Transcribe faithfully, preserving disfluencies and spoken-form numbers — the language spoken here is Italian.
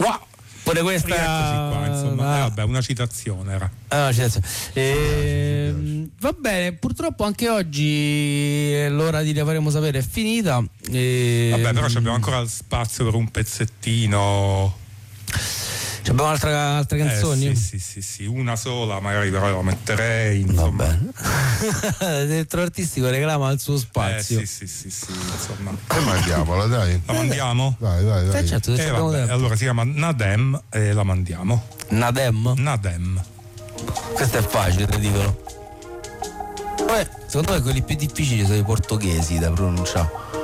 Wow. Pure questa Rieccoci qua, insomma. ah. Eh, vabbè, una citazione era. Ah, citazione. E, va bene, purtroppo anche oggi l'ora di Le faremo sapere è finita. E, vabbè, però abbiamo ancora spazio per un pezzettino. Abbiamo altre, altre canzoni? Eh, sì, sì, sì, sì, una sola, magari però la metterei. Insomma. Vabbè. Dentro artistico reclama il suo spazio. Eh, sì, sì, sì, sì, insomma. E mandiamola, dai. La mandiamo? Dai, dai, dai. Eh, certo, se Eh, abbiamo vabbè, tempo. allora si chiama Nadem e la mandiamo. Nadem? Nadem. Questo è facile, ridicolo. Poi, secondo me quelli più difficili sono i portoghesi da pronunciare.